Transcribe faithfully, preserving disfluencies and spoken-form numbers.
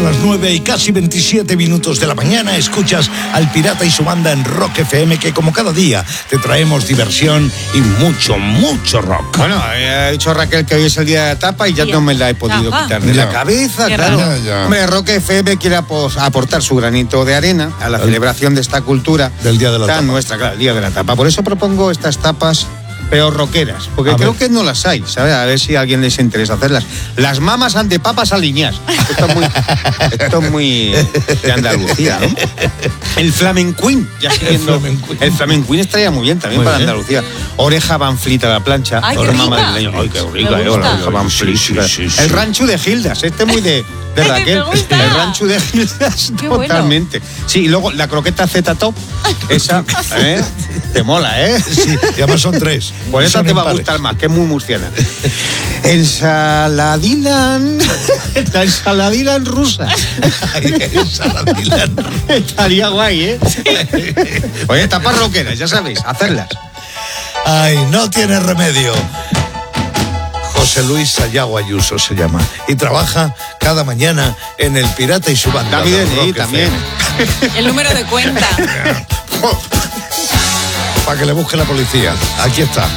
Pasan las nueve y casi veintisiete minutos de la mañana. Escuchas al Pirata y su banda en Rock F M, que como cada día te traemos diversión y mucho, mucho rock. Bueno, ha dicho Raquel que hoy es el día de la tapa y ya no me la he podido Tapa. quitar de Ya. la cabeza, Qué claro. raro. Ya, ya. Hombre, Rock F M quiere apos- aportar su granito de arena a la El- celebración de esta cultura Del Día de la tan Tapa. nuestra, claro, el día de la tapa. Por eso propongo estas tapas peor rockeras, porque A creo ver. que no las hay, ¿sabes? A ver si a alguien les interesa hacerlas. Las mamas ante papas aliñás. Esto es muy, esto es muy de Andalucía, ¿no? El flamenquín, ya siguiendo. flamenquín. El flamenquín estaría muy bien también Muy para bien. Oreja Oreja Van Fleet a la plancha. Ay, qué Oreja rica. madrileña. Ay, qué rica, Me eh, gusta. Oreja Van Fleet. Sí, sí, sí, El sí. rancho de Gildas, este muy de, de Ay, Raquel. me gusta. El rancho de Gildas, Qué bueno. totalmente. Sí, y luego la croqueta Z-Top, esa, ¿eh? Te mola, ¿eh? Sí, y además son tres. Por esa Son te va a impares. gustar más, que es muy murciana. Ensaladilan. La ensaladilan rusa. Ay, ensaladilla. Estaría guay, ¿eh? Oye, tapas roqueras, ya sabéis, hacerlas. Ay, no tiene remedio. José Luis Sayago Ayuso se llama y trabaja cada mañana en El Pirata y su banda. David de N I Rock también. F M. El número de cuenta. Para que le busque la policía. Aquí está.